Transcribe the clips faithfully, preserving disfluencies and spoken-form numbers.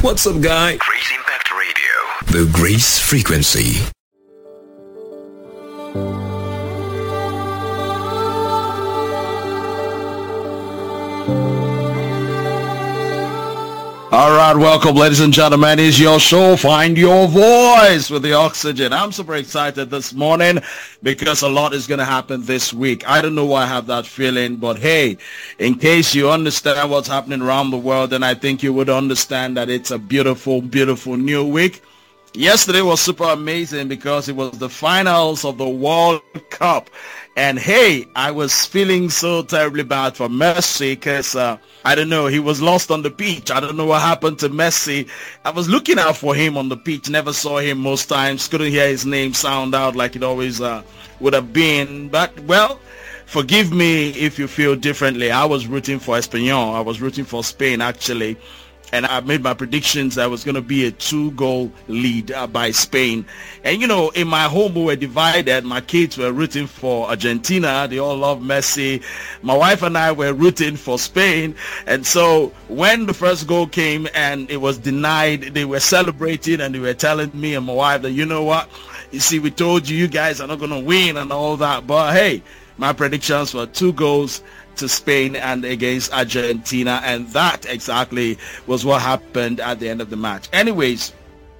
What's up, guy? Grace Impact Radio. The Grace Frequency. All right, welcome, ladies and gentlemen. It's your show, Find Your Voice with the Oxygen. I'm super excited this morning because a lot is going to happen this week. I don't know why I have that feeling, but hey, in case you understand what's happening around the world, then I think you would understand that it's a beautiful, beautiful new week. Yesterday was super amazing because it was the finals of the World Cup. And hey, I was feeling so terribly bad for Messi because, uh, I don't know, he was lost on the pitch. I don't know what happened to Messi. I was looking out for him on the pitch, never saw him most times, couldn't hear his name sound out like it always uh, would have been. But, well, forgive me if you feel differently. I was rooting for Espanyol. I was rooting for Spain, actually. And I made my predictions that was going to be a two-goal lead uh, by Spain. And, you know, in my home, we were divided. My kids were rooting for Argentina. They all love Messi. My wife and I were rooting for Spain. And so when the first goal came and it was denied, they were celebrating and they were telling me and my wife that, you know what, you see, we told you, you guys are not going to win and all that. But, hey, my predictions were two goals to Spain and against Argentina, and that exactly was what happened at the end of the match. Anyways,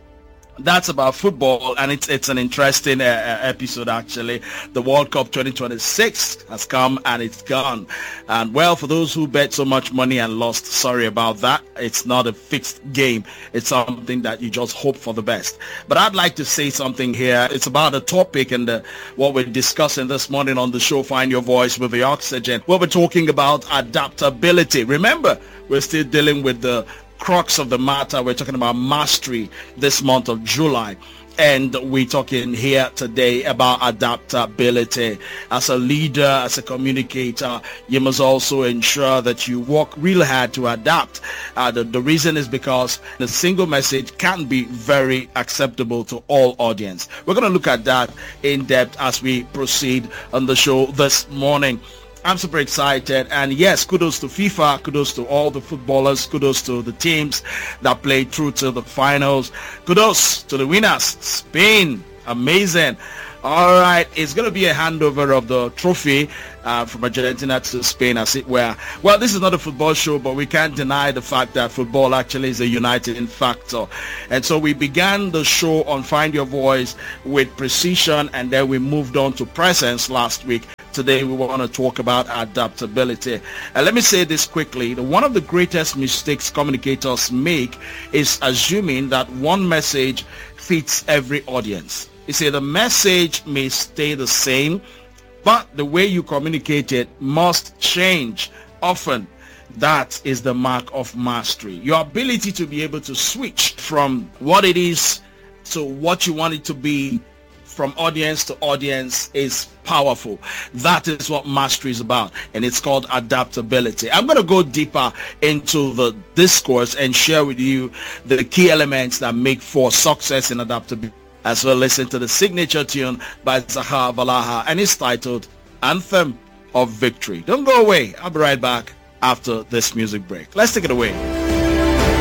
that's about football, and it's it's an interesting uh, episode, actually. The World Cup twenty twenty-six has come and it's gone. And well, for those who bet so much money and lost, sorry about that. It's not a fixed game. It's something that you just hope for the best. But I'd like to say something here. It's about a topic and uh, what we're discussing this morning on the show, Find Your Voice with the Oxygen. Where we're talking about adaptability. Remember, we're still dealing with the crux of the matter. We're talking about mastery this month of July, and we're talking here today about adaptability. As a leader, as a communicator, you must also ensure that you work real hard to adapt. Uh, the, the reason is because the single message can be very acceptable to all audience. We're going to look at that in depth as we proceed on the show this morning. I'm super excited, and yes, kudos to FIFA, kudos to all the footballers, kudos to the teams that played through to the finals, kudos to the winners, Spain, amazing. All right, it's going to be a handover of the trophy uh, from Argentina to Spain, as it were. Well, this is not a football show, but we can't deny the fact that football actually is a uniting factor. And so we began the show on Find Your Voice with precision, and then we moved on to presence last week. Today we want to talk about adaptability. And let me say this quickly. One of the greatest mistakes communicators make is assuming that one message fits every audience. You see, the message may stay the same, but the way you communicate it must change often. That is the mark of mastery. Your ability to be able to switch from what it is to what you want it to be, from audience to audience, is powerful. That is what mastery is about, and it's called adaptability. I'm going to go deeper into the discourse and share with you the key elements that make for success in adaptability. As well, listen to the signature tune by Zahar Valaha, and it's titled Anthem of Victory. Don't go away. I'll be right back after this music break. Let's take it away.